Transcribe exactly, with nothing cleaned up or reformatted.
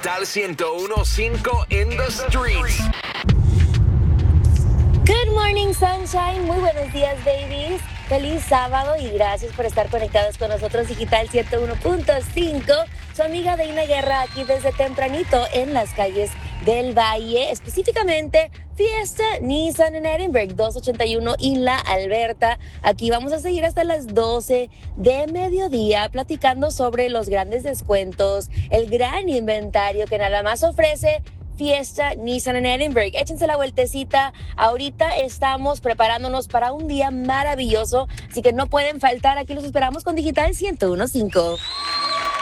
Digital ciento uno punto cinco in the streets. Good morning, sunshine. Muy buenos días, babies. Feliz sábado y gracias por estar conectados con nosotros. Digital ciento uno punto cinco. Su amiga Deina Guerra aquí desde tempranito en las calles del Valle, específicamente Fiesta Nissan en Edinburgh, doscientos ochenta y uno y La Alberta. Aquí vamos a seguir hasta las doce de mediodía platicando sobre los grandes descuentos, el gran inventario que nada más ofrece Fiesta Nissan en Edinburgh. Échense la vueltecita. Ahorita estamos preparándonos para un día maravilloso, así que no pueden faltar. Aquí los esperamos con Digital ciento uno punto cinco.